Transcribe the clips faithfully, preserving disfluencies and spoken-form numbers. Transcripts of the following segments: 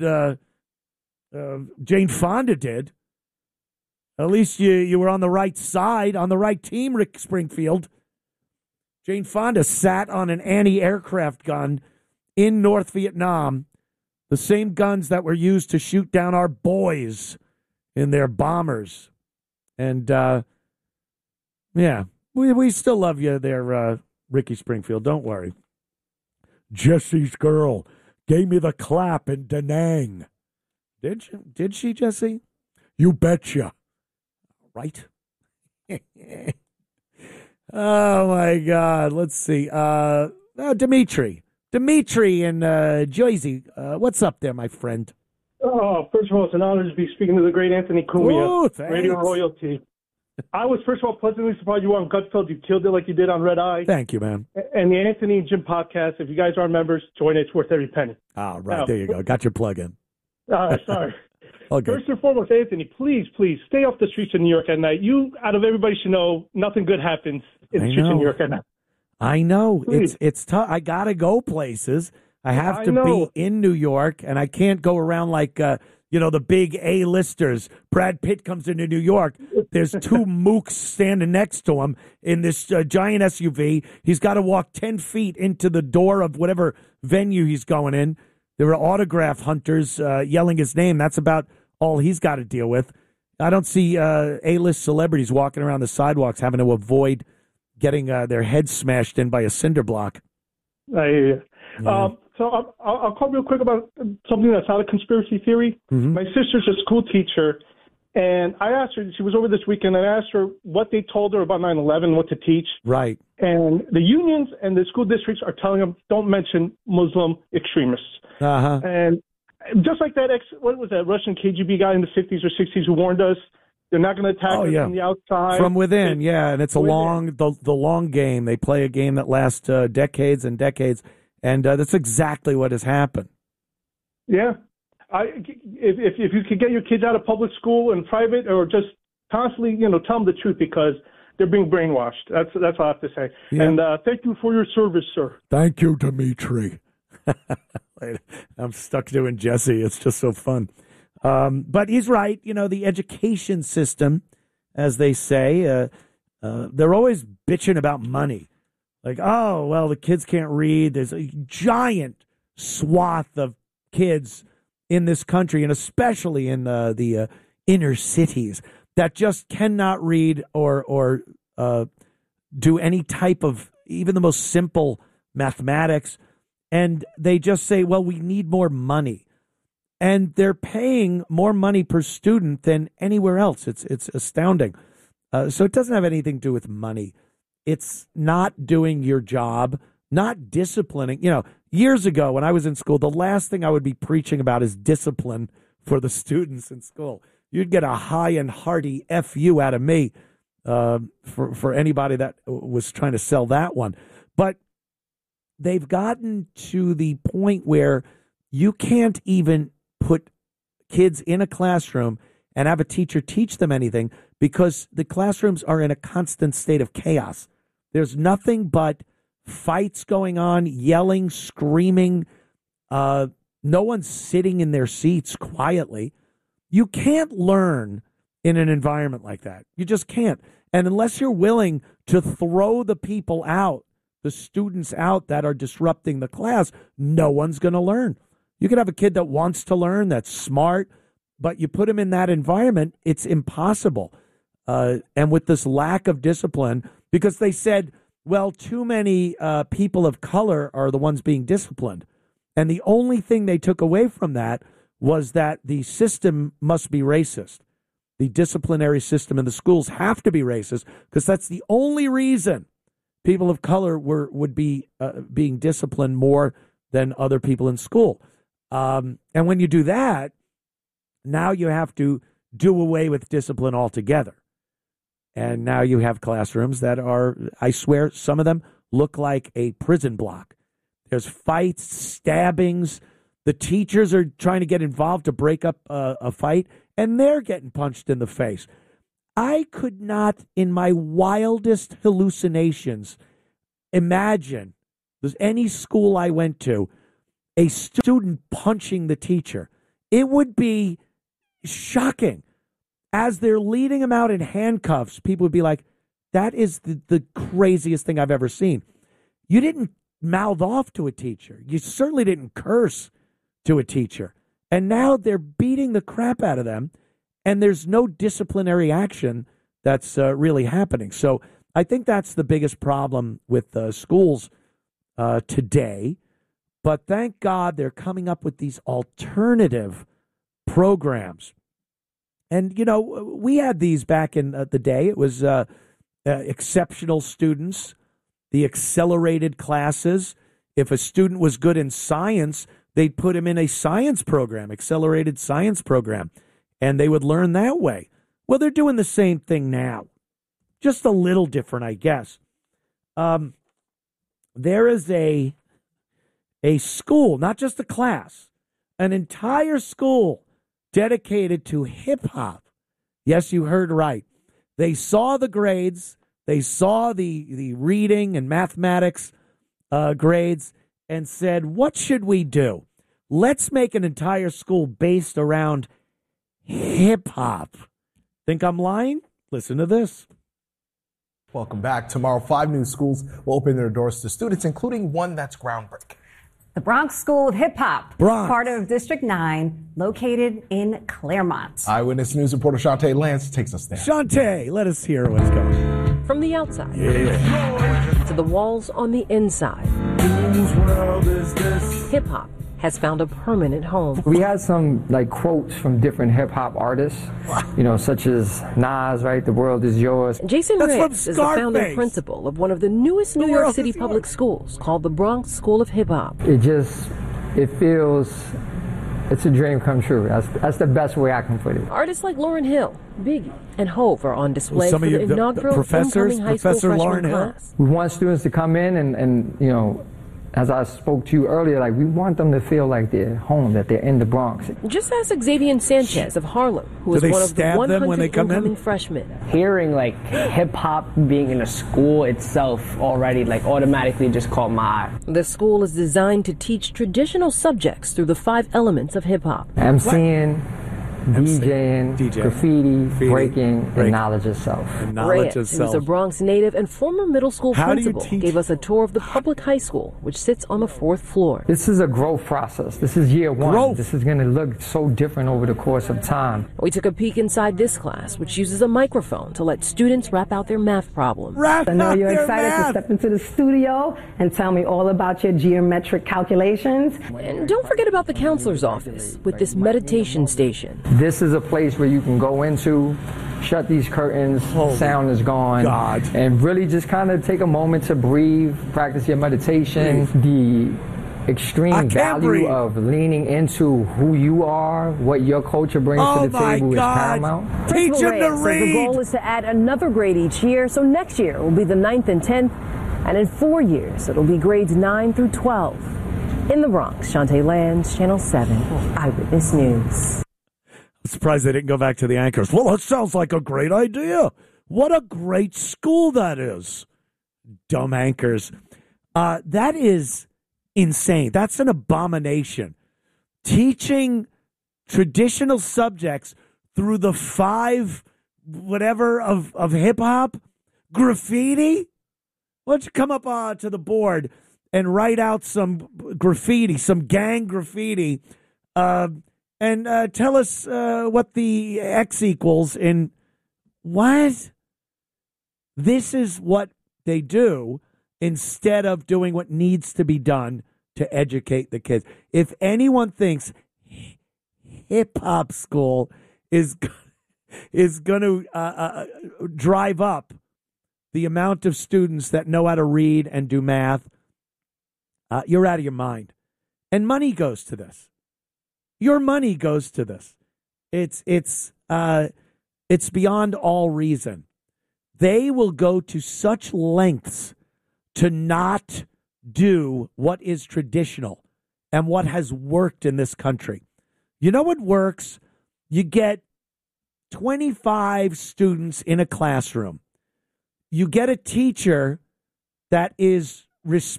uh, uh, Jane Fonda did. At least you, you were on the right side, on the right team, Rick Springfield. Jane Fonda sat on an anti-aircraft gun in North Vietnam, the same guns that were used to shoot down our boys in their bombers. And, uh, yeah, we, we still love you there, uh, Ricky Springfield. Don't worry. Jesse's girl gave me the clap in Da Nang. Did she? Did she, Jesse? You betcha. Right? Oh, my God. Let's see. Uh, uh, Dimitri. Dimitri in uh, Jersey. Uh, what's up there, my friend? Oh, first of all, it's an honor to be speaking to the great Anthony Cumia, radio royalty. I was, first of all, pleasantly surprised you were on Gutfeld. You killed it like you did on Red Eye. Thank you, man. And the Anthony and Jim podcast, if you guys aren't members, join it. It's worth every penny. Oh, right. Now, there you go. Got your plug in. Uh, sorry. Okay. First and foremost, Anthony, please, please stay off the streets of New York at night. You, out of everybody, should know nothing good happens in I the streets know. of New York at night. I know. Please. It's it's tough. I got to go places. I have I to know. be in New York, and I can't go around like, uh, you know, the big A-listers. Brad Pitt comes into New York. There's two mooks standing next to him in this uh, giant S U V. He's got to walk ten feet into the door of whatever venue he's going in. There are autograph hunters uh, yelling his name. That's about all he's got to deal with. I don't see uh, A-list celebrities walking around the sidewalks having to avoid getting uh, their heads smashed in by a cinder block. I hear you. Yeah. Um, so I'll, I'll call real quick about something that's not a conspiracy theory. Mm-hmm. My sister's a school teacher, and I asked her, she was over this weekend, and I asked her what they told her about nine eleven, what to teach. Right. And the unions and the school districts are telling them, don't mention Muslim extremists. Uh-huh. And just like that ex, what was that, Russian K G B guy in the fifties or sixties who warned us, they're not going to attack Oh, us yeah. from the outside. From within, yeah, and it's a Within. long, the, the long game. They play a game that lasts uh, decades and decades, and uh, that's exactly what has happened. Yeah. I, if, if if you could get your kids out of public school and private, or just constantly, you know, tell them the truth, because they're being brainwashed. That's that's all I have to say. Yeah. And uh, thank you for your service, sir. Thank you, Dimitri. I'm stuck doing Jesse. It's just so fun. Um, but he's right. You know, the education system, as they say, uh, uh, they're always bitching about money. Like, oh, well, the kids can't read. There's a giant swath of kids in this country, and especially in uh, the uh, inner cities, that just cannot read or or uh, do any type of even the most simple mathematics. And they just say, well, we need more money. And they're paying more money per student than anywhere else. It's it's astounding. Uh, so it doesn't have anything to do with money. It's not doing your job, not disciplining. You know, years ago when I was in school, the last thing I would be preaching about is discipline for the students in school. You'd get a high and hearty F U out of me uh, for, for anybody that was trying to sell that one. But they've gotten to the point where you can't even put kids in a classroom and have a teacher teach them anything, because the classrooms are in a constant state of chaos. There's nothing but fights going on, yelling, screaming. Uh, no one's sitting in their seats quietly. You can't learn in an environment like that. You just can't. And unless you're willing to throw the people out, the students out that are disrupting the class, no one's going to learn. You could have a kid that wants to learn, that's smart, but you put him in that environment, it's impossible. Uh, and with this lack of discipline, because they said, well, too many uh, people of color are the ones being disciplined. And the only thing they took away from that was that the system must be racist. The disciplinary system in the schools have to be racist, because that's the only reason people of color were would be uh, being disciplined more than other people in school. Um, and when you do that, now you have to do away with discipline altogether. And now you have classrooms that are, I swear, some of them look like a prison block. There's fights, stabbings. The teachers are trying to get involved to break up a, a fight, and they're getting punched in the face. I could not, in my wildest hallucinations, imagine there's any school I went to, a student punching the teacher. It would be shocking. As they're leading him out in handcuffs, people would be like, that is the, the craziest thing I've ever seen. You didn't mouth off to a teacher. You certainly didn't curse to a teacher. And now they're beating the crap out of them, and there's no disciplinary action that's uh, really happening. So I think that's the biggest problem with uh, schools uh, today. But thank God they're coming up with these alternative programs. And, you know, we had these back in uh, the day. It was uh, uh, exceptional students, the accelerated classes. If a student was good in science, they'd put him in a science program, accelerated science program, and they would learn that way. Well, they're doing the same thing now, just a little different, I guess. Um, there is a a school, not just a class, an entire school dedicated to hip-hop. Yes, you heard right. They saw the grades. They saw the, the reading and mathematics uh, grades and said, what should we do? Let's make an entire school based around hip-hop. Think I'm lying? Listen to this. Welcome back. Tomorrow, five new schools will open their doors to students, including one that's groundbreaking. The Bronx School of Hip Hop, Bronx. part of District nine, located in Claremont. Eyewitness News reporter Shantae Lance takes us there. Shantae, let us hear what's going on. From the outside Yeah. to the walls on the inside, Whose world is this? hip hop has found a permanent home. We had some like quotes from different hip hop artists, you know, such as Nas, right? The world is yours. Jason That's from Riggs is the founder Scarface. principal of one of the newest New The York world City is public yours. schools called the Bronx School of Hip Hop. It just, it feels, it's a dream come true. That's that's the best way I can put it. Artists like Lauryn Hill, Biggie, and Hove are on display Some for of the you- the- the inaugural professors, incoming high Professor school Lauryn freshman Hill. class. We want students to come in and, and you know, as I spoke to you earlier, like we want them to feel like they're home, that they're in the Bronx. Just ask Xavier Sanchez of Harlem, who Do is they one of the stab one them when they hundred come in? incoming freshmen. Hearing like hip hop being in a school itself already like automatically just caught my eye. The school is designed to teach traditional subjects through the five elements of hip hop. MCing, DJing, D J, graffiti, graffiti, breaking, breaking. and knowledge of self. And knowledge Reyes, of who's self. a Bronx native and former middle school How do you principal, teach- gave us a tour of the public high school, which sits on the fourth floor. This is a growth process. This is year one. Growth. This is going to look so different over the course of time. We took a peek inside this class, which uses a microphone to let students rap out their math problems. Rap I know out you're their excited math. to step into the studio and tell me all about your geometric calculations. And don't forget about the counselor's office with this meditation station. This is a place where you can go into, shut these curtains, sound is gone, God. and really just kind of take a moment to breathe, practice your meditation. The I extreme can't value breathe. of leaning into who you are, what your culture brings Oh to the my table is God. paramount. Teach Principal him to Reyes says the goal read. is to add another grade each year, so next year will be the ninth and tenth, and in four years it'll be grades nine through twelve. In the Bronx, Shantae Lands, Channel seven, Eyewitness News. I'm surprised they didn't go back to the anchors. Well, that sounds like a great idea. What a great school that is. Dumb anchors. Uh, that is insane. That's an abomination. Teaching traditional subjects through the five whatever of, of hip hop, graffiti. Why don't you come up uh, to the board and write out some graffiti, some gang graffiti, uh, and uh, tell us uh, what the X equals in what? This is what they do instead of doing what needs to be done to educate the kids. If anyone thinks hip hop school is is going to uh, uh, drive up the amount of students that know how to read and do math, uh, you're out of your mind. And money goes to this. Your money goes to this. It's it's uh, it's beyond all reason. They will go to such lengths to not do what is traditional and what has worked in this country. You know what works? You get twenty-five students in a classroom. You get a teacher that is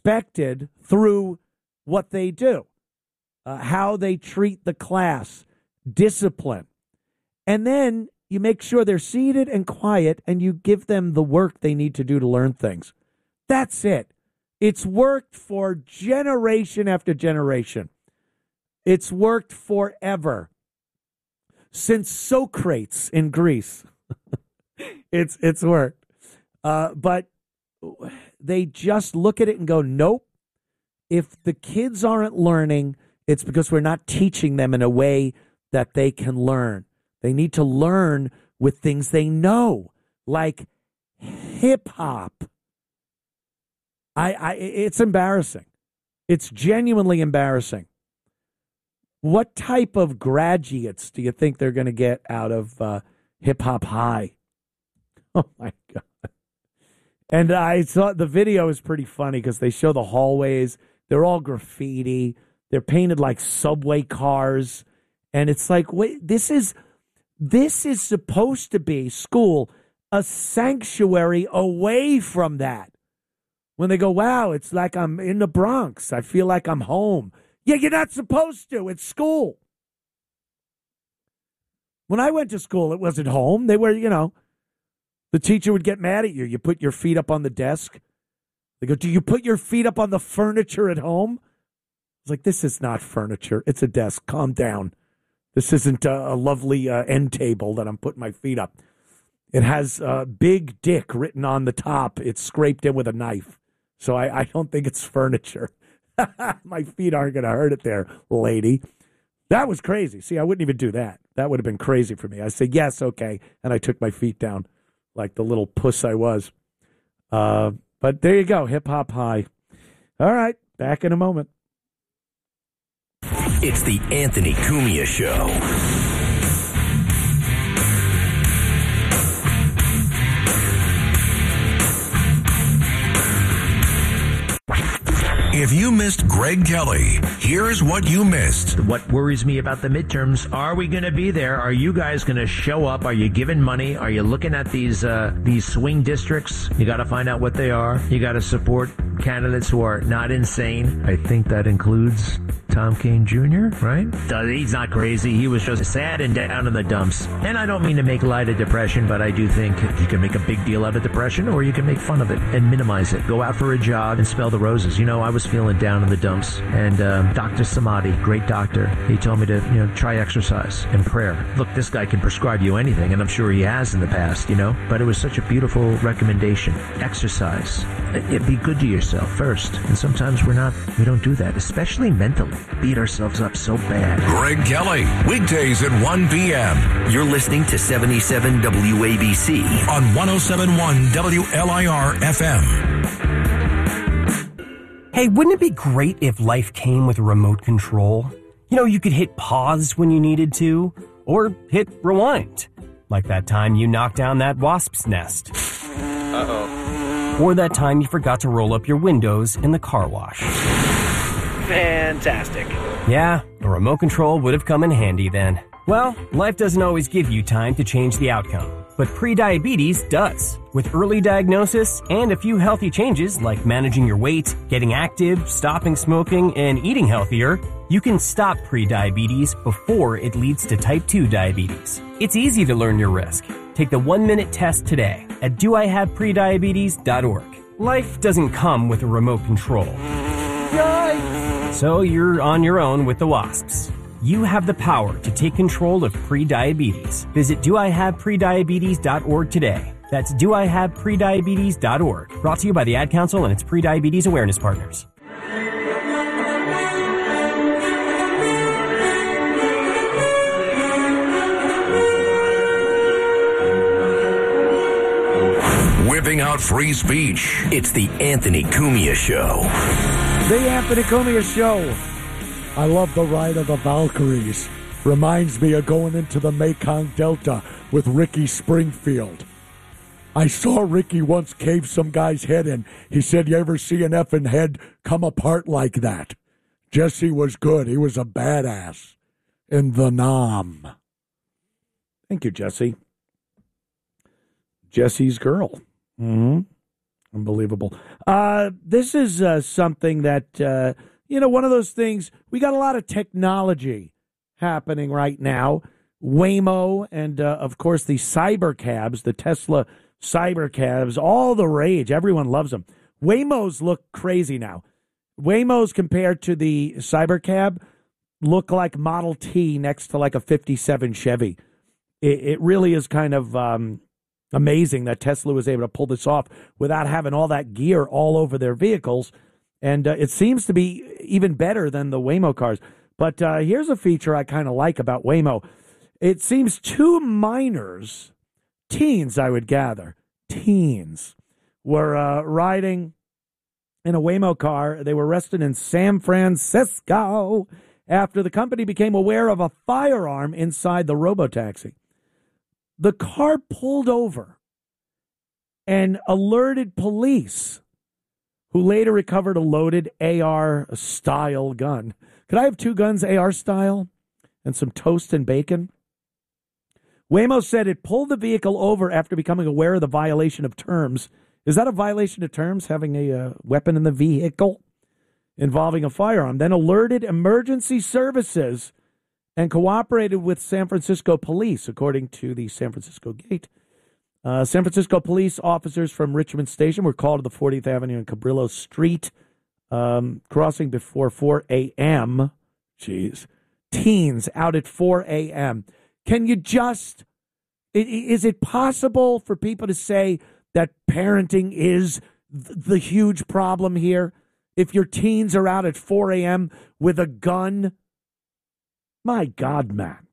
respected through what they do, uh, how they treat the class, discipline. And then you make sure they're seated and quiet, and you give them the work they need to do to learn things. That's it. It's worked for generation after generation. It's worked forever. Since Socrates in Greece, it's it's worked. Uh, but they just look at it and go, nope. If the kids aren't learning, it's because we're not teaching them in a way that they can learn. They need to learn with things they know, like hip hop. I, I, it's embarrassing. It's genuinely embarrassing. What type of graduates do you think they're going to get out of uh, Hip Hop High? Oh, my God. And I saw the video is pretty funny because they show the hallways. They're all graffiti. They're painted like subway cars. And it's like, wait, this is this is supposed to be, school, a sanctuary away from that. When they go, wow, it's like I'm in the Bronx. I feel like I'm home. Yeah, you're not supposed to. It's school. When I went to school, it wasn't home. They were, you know, the teacher would get mad at you. You put your feet up on the desk. They go, do you put your feet up on the furniture at home? It's like, this is not furniture. It's a desk. Calm down. This isn't a, a lovely uh, end table that I'm putting my feet up. It has uh, big dick written on the top. It's scraped in with a knife. So I, I don't think it's furniture. My feet aren't going to hurt it there, lady. That was crazy. See, I wouldn't even do that. That would have been crazy for me. I said, yes, okay. And I took my feet down like the little puss I was. Uh, but there you go, Hip Hop High. All right, back in a moment. It's the Anthony Cumia Show. If you missed Greg Kelly, here's what you missed. What worries me about the midterms, are we going to be there? Are you guys going to show up? Are you giving money? Are you looking at these uh, these swing districts? You got to find out what they are. You got to support candidates who are not insane. I think that includes Tom Kean Junior, right? He's not crazy. He was just sad and down in the dumps. And I don't mean to make light of depression, but I do think you can make a big deal out of depression, or you can make fun of it and minimize it. Go out for a jog and smell the roses. You know, I was feeling down in the dumps, and um, Doctor Samadi, great doctor, he told me to, you know, try exercise and prayer. Look, this guy can prescribe you anything, and I'm sure he has in the past, you know, but it was such a beautiful recommendation. Exercise. It, be good to yourself first, and sometimes we're not, we don't do that, especially mentally. Beat ourselves up so bad. Greg Kelly, weekdays at one p.m. You're listening to seventy-seven W A B C on one oh seven point one W L I R F M. Hey, wouldn't it be great if life came with a remote control? You know, you could hit pause when you needed to, or hit rewind. Like that time you knocked down that wasp's nest. Uh-oh. Or that time you forgot to roll up your windows in the car wash. Fantastic. Yeah, a remote control would have come in handy then. Well, life doesn't always give you time to change the outcome, but prediabetes does. With early diagnosis and a few healthy changes like managing your weight, getting active, stopping smoking, and eating healthier, you can stop prediabetes before it leads to type two diabetes. It's easy to learn your risk. Take the one-minute test today at do I have prediabetes dot org. Life doesn't come with a remote control. Yikes! So you're on your own with the wasps. You have the power to take control of prediabetes. Visit do I have prediabetes dot org today. That's do I have prediabetes dot org. Brought to you by the Ad Council and its prediabetes awareness partners. Whipping out free speech. It's the Anthony Cumia Show. The Anthony Cumia Show. I love the ride of the Valkyries. Reminds me of going into the Mekong Delta with Ricky Springfield. I saw Ricky once cave some guy's head in. He said, you ever see an effing head come apart like that? Jesse was good. He was a badass in the Nam. Thank you, Jesse. Jesse's girl. Mm-hmm. Unbelievable. Uh, this is uh, something that... Uh, You know, one of those things, we got a lot of technology happening right now. Waymo and, uh, of course, the cyber cabs, the Tesla cyber cabs, all the rage. Everyone loves them. Waymos look crazy now. Waymos compared to the cyber cab look like Model T next to like a fifty-seven Chevy. It, it really is kind of um, amazing that Tesla was able to pull this off without having all that gear all over their vehicles. And uh, it seems to be even better than the Waymo cars. But uh, here's a feature I kind of like about Waymo. It seems two minors, teens, I would gather, teens, were uh, riding in a Waymo car. They were arrested in San Francisco after the company became aware of a firearm inside the robotaxi. The car pulled over and alerted police, who later recovered a loaded A R-style gun. Could I have two guns, A R-style, and some toast and bacon? Waymo said it pulled the vehicle over after becoming aware of the violation of terms. Is that a violation of terms, having a uh, weapon in the vehicle involving a firearm? Then alerted emergency services and cooperated with San Francisco police, according to the San Francisco Gate. Uh, San Francisco police officers from Richmond Station were called to the fortieth Avenue and Cabrillo Street, um, crossing before four a.m. Jeez. Teens out at four a.m. Can you just, is it possible for people to say that parenting is the huge problem here? If your teens are out at four a.m. with a gun? My God, man.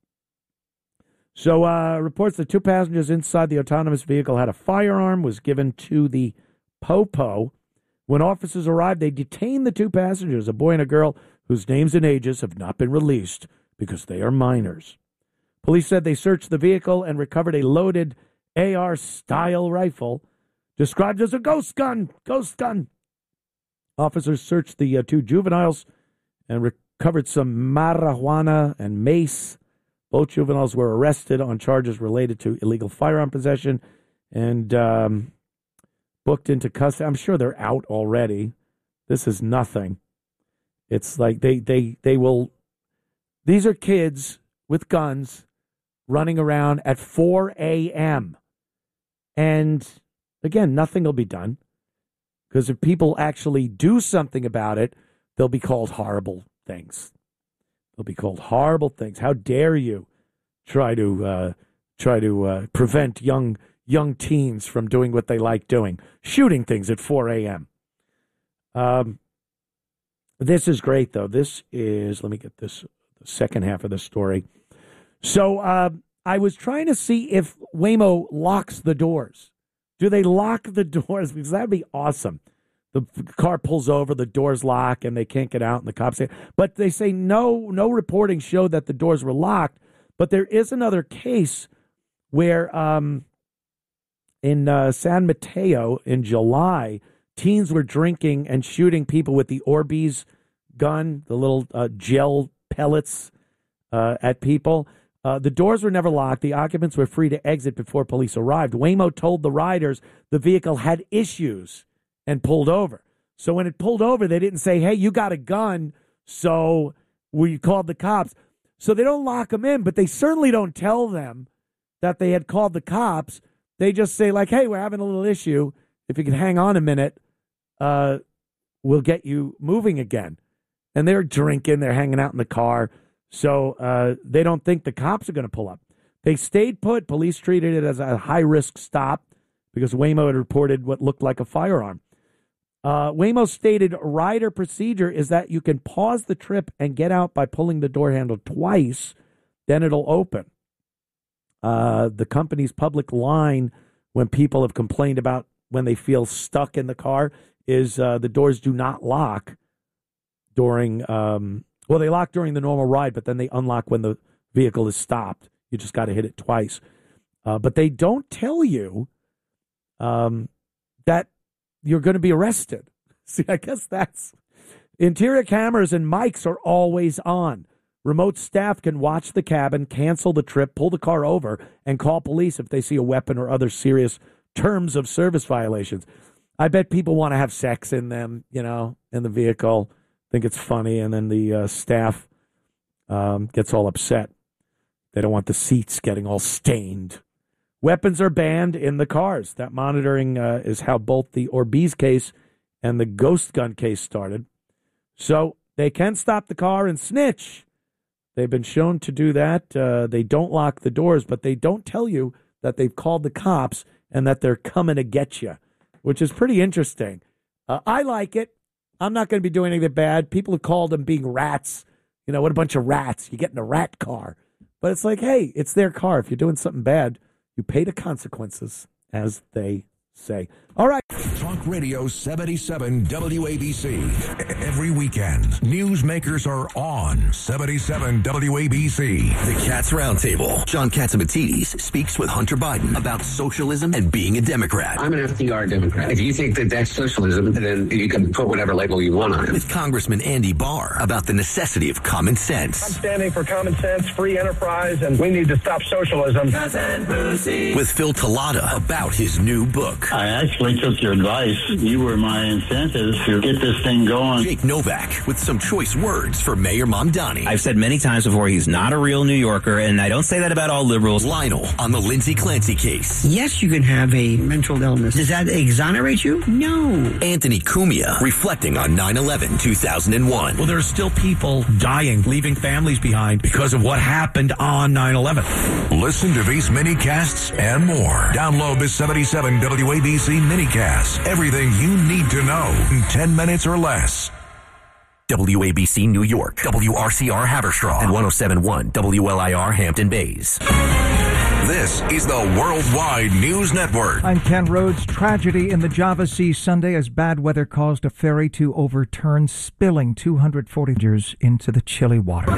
So uh, reports that two passengers inside the autonomous vehicle had a firearm, was given to the Popo. When officers arrived, they detained the two passengers, a boy and a girl, whose names and ages have not been released because they are minors. Police said they searched the vehicle and recovered a loaded A R-style rifle, described as a ghost gun, ghost gun. Officers searched the uh, two juveniles and recovered some marijuana and mace. Both juveniles were arrested on charges related to illegal firearm possession and um, booked into custody. I'm sure they're out already. This is nothing. It's like they, they, they will... These are kids with guns running around at four a.m. And, again, nothing will be done. Because if people actually do something about it, they'll be called horrible things. They'll be called horrible things. How dare you try to uh, try to uh, prevent young young teens from doing what they like doing, shooting things at four a.m. Um, this is great, though. This is, let me get this, the second half of the story. So uh, I was trying to see if Waymo locks the doors. Do they lock the doors? Because that would be awesome. The car pulls over, the doors lock, and they can't get out, and the cops say, but they say no, no reporting showed that the doors were locked. But there is another case where um, in uh, San Mateo in July, teens were drinking and shooting people with the Orbeez gun, the little uh, gel pellets uh, at people. Uh, the doors were never locked. The occupants were free to exit before police arrived. Waymo told the riders the vehicle had issues and pulled over. So when it pulled over, they didn't say, hey, you got a gun, so we called the cops. So they don't lock them in, but they certainly don't tell them that they had called the cops. They just say, like, hey, we're having a little issue. If you can hang on a minute, uh, we'll get you moving again. And they're drinking. They're hanging out in the car. So uh, they don't think the cops are going to pull up. They stayed put. Police treated it as a high-risk stop because Waymo had reported what looked like a firearm. Uh, Waymo stated rider procedure is that you can pause the trip and get out by pulling the door handle twice. Then it'll open. Uh, the company's public line when people have complained about when they feel stuck in the car is uh, the doors do not lock during, um, well, they lock during the normal ride, but then they unlock when the vehicle is stopped. You just got to hit it twice. Uh, but they don't tell you um, that you're going to be arrested. See, I guess that's... Interior cameras and mics are always on. Remote staff can watch the cabin, cancel the trip, pull the car over, and call police if they see a weapon or other serious terms of service violations. I bet people want to have sex in them, you know, in the vehicle, think it's funny, and then the uh, staff um, gets all upset. They don't want the seats getting all stained. Weapons are banned in the cars. That monitoring uh, is how both the Orbeez case and the ghost gun case started. So they can stop the car and snitch. They've been shown to do that. Uh, they don't lock the doors, but they don't tell you that they've called the cops and that they're coming to get you, which is pretty interesting. Uh, I like it. I'm not going to be doing anything bad. People have called them being rats. You know, what a bunch of rats. You get in a rat car. But it's like, hey, it's their car. If you're doing something bad, you pay the consequences, as they say. All right. Talk Radio seventy-seven W A B C. Every weekend, newsmakers are on seventy-seven W A B C. The Cats Roundtable. John Catsimatidis speaks with Hunter Biden about socialism and being a Democrat. I'm an F D R Democrat. If you think that that's socialism, then you can put whatever label you want on it. With Congressman Andy Barr about the necessity of common sense. I'm standing for common sense, free enterprise, and we need to stop socialism. With Phil Talata about his new book. I actually took your advice. You were my incentive to get this thing going. Jake Novak with some choice words for Mayor Mamdani. I've said many times before he's not a real New Yorker, and I don't say that about all liberals. Lionel on the Lindsay Clancy case. Yes, you can have a mental illness. Does that exonerate you? No. Anthony Cumia reflecting on nine eleven two thousand one. Well, there are still people dying, leaving families behind because of what happened on nine eleven. Listen to these mini-casts and more. Download the seventy-seven W A B C mini-cast. Everything you need to know in ten minutes or less. W A B C New York, W R C R Haverstraw, and one oh seven point one W L I R Hampton Bays. This is the Worldwide News Network. I'm Ken Rhodes. Tragedy in the Java Sea Sunday as bad weather caused a ferry to overturn, spilling two hundred forty passengers into the chilly waters.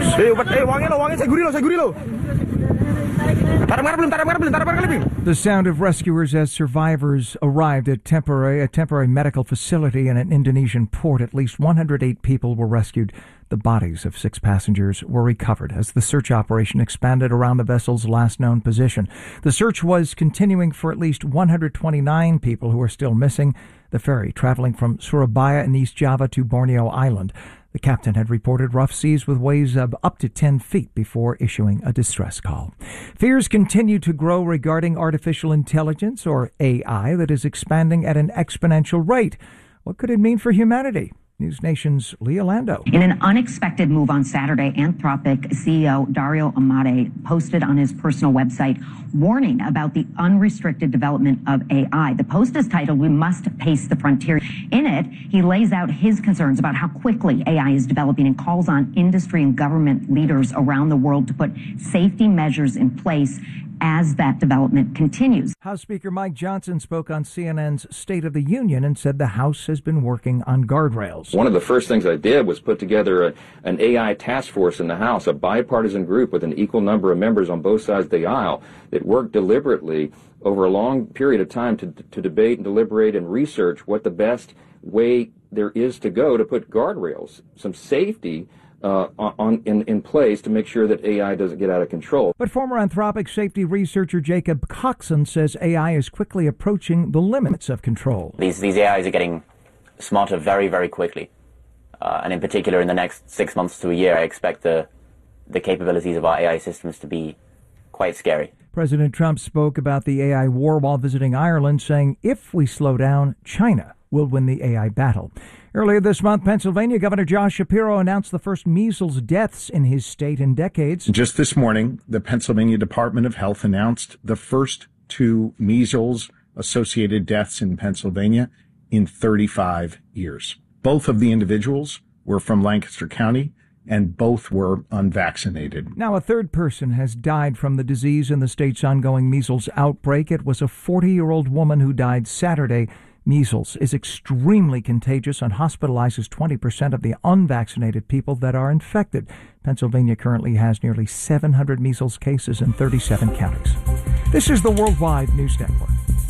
The sound of rescuers as survivors arrived at temporary a temporary medical facility in an Indonesian port. At least one hundred eight people were rescued. The bodies of six passengers were recovered as the search operation expanded around the vessel's last known position. The search was continuing for at least one hundred twenty-nine people who are still missing. The ferry traveling from Surabaya in East Java to Borneo Island. The captain had reported rough seas with waves of up to ten feet before issuing a distress call. Fears continue to grow regarding artificial intelligence, or A I, that is expanding at an exponential rate. What could it mean for humanity? News Nation's Leah Lando. In an unexpected move on Saturday, Anthropic C E O Dario Amodei posted on his personal website warning about the unrestricted development of A I. The post is titled, "We Must Pace the Frontier." In it, he lays out his concerns about how quickly A I is developing and calls on industry and government leaders around the world to put safety measures in place as that development continues. House Speaker Mike Johnson spoke on C N N's State of the Union and said the House has been working on guardrails. One of the first things I did was put together a, an A I task force in the House, a bipartisan group with an equal number of members on both sides of the aisle that worked deliberately over a long period of time to, to debate and deliberate and research what the best way there is to go to put guardrails, some safety Uh, on in, in place to make sure that A I doesn't get out of control. But former Anthropic safety researcher Jacob Coxon says A I is quickly approaching the limits of control. These these A Is are getting smarter very, very quickly. Uh, and in particular, in the next six months to a year, I expect the the capabilities of our A I systems to be quite scary. President Trump spoke about the A I war while visiting Ireland, saying if we slow down, China will win the A I battle. Earlier this month, Pennsylvania Governor Josh Shapiro announced the first measles deaths in his state in decades. Just this morning, the Pennsylvania Department of Health announced the first two measles-associated deaths in Pennsylvania in thirty-five years. Both of the individuals were from Lancaster County, and both were unvaccinated. Now, a third person has died from the disease in the state's ongoing measles outbreak. It was a forty-year-old woman who died Saturday. Measles is extremely contagious and hospitalizes twenty percent of the unvaccinated people that are infected. Pennsylvania currently has nearly seven hundred measles cases in thirty-seven counties. This is the Worldwide News Network.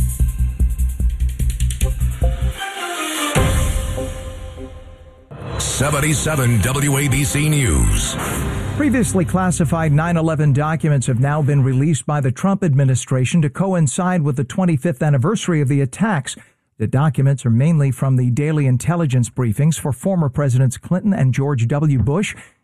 seventy-seven W A B C News. Previously classified nine eleven documents have now been released by the Trump administration to coincide with the twenty-fifth anniversary of the attacks. The documents are mainly from the daily intelligence briefings for former Presidents Clinton and George W. Bush.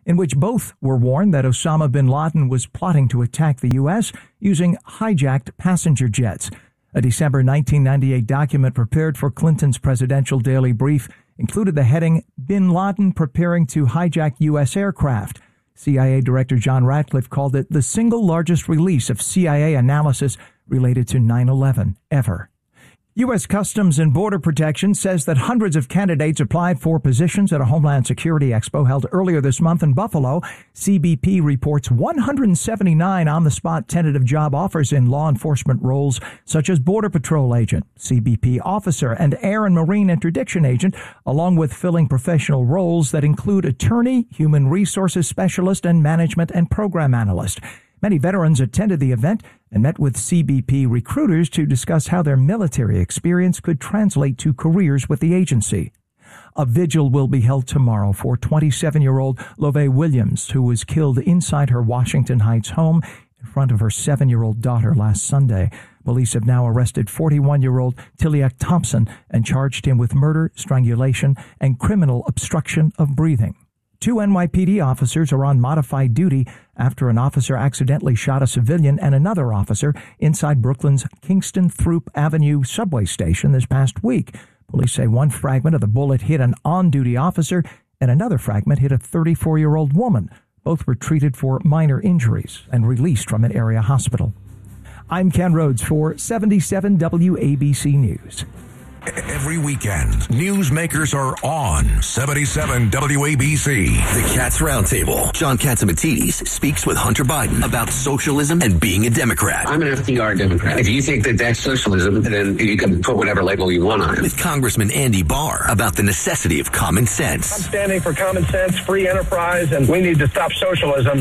in which both were warned that Osama bin Laden was plotting to attack the U S using hijacked passenger jets. A December nineteen ninety-eight document prepared for Clinton's presidential daily brief included the heading, Bin Laden Preparing to Hijack U S Aircraft. C I A Director John Ratcliffe called it the single largest release of C I A analysis related to nine eleven ever. U S Customs and Border Protection says that hundreds of candidates applied for positions at a Homeland Security Expo held earlier this month in Buffalo. C B P reports one hundred seventy-nine on-the-spot tentative job offers in law enforcement roles such as Border Patrol agent, C B P officer, and Air and Marine Interdiction agent, along with filling professional roles that include attorney, human resources specialist, and management and program analyst. Many veterans attended the event and met with C B P recruiters to discuss how their military experience could translate to careers with the agency. A vigil will be held tomorrow for twenty-seven-year-old Love Williams, who was killed inside her Washington Heights home in front of her seven-year-old daughter last Sunday. Police have now arrested forty-one-year-old Tiliak Thompson and charged him with murder, strangulation, and criminal obstruction of breathing. Two N Y P D officers are on modified duty after an officer accidentally shot a civilian and another officer inside Brooklyn's Kingston Throop Avenue subway station this past week. Police say one fragment of the bullet hit an on-duty officer and another fragment hit a thirty-four-year-old woman. Both were treated for minor injuries and released from an area hospital. I'm Ken Rhodes for seventy-seven W A B C News. Every weekend, newsmakers are on seventy-seven W A B C. The Cats Roundtable. John Catsimatidis speaks with Hunter Biden about socialism and being a Democrat. I'm an F D R Democrat. If you think that that's socialism, then you can put whatever label you want on it. With Congressman Andy Barr about the necessity of common sense. I'm standing for common sense, free enterprise, and we need to stop socialism.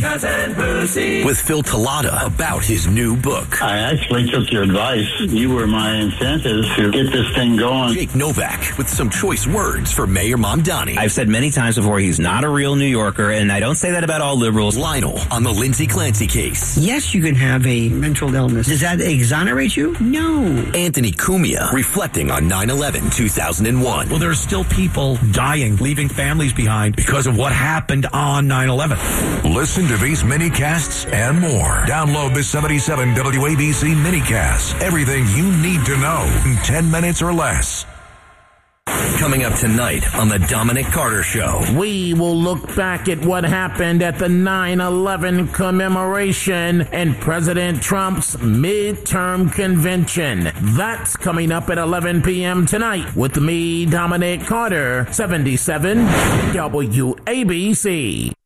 With Phil Talata about his new book. I actually took your advice. You were my incentive to get this thing going. Jake Novak with some choice words for Mayor Mamdani. I've said many times before, he's not a real New Yorker, and I don't say that about all liberals. Lionel on the Lindsay Clancy case. Yes, you can have a mental illness. Does that exonerate you? No. Anthony Cumia reflecting on nine eleven two thousand one. Well, there's still people dying, leaving families behind because of what happened on nine eleven. Listen to these mini-casts and more. Download the seventy-seven W A B C mini-cast. Everything you need to know in ten minutes or less. Coming up tonight on the Dominic Carter Show. We will look back at what happened at the nine eleven commemoration and President Trump's midterm convention. That's coming up at eleven p.m. tonight with me, Dominic Carter, seventy-seven W A B C.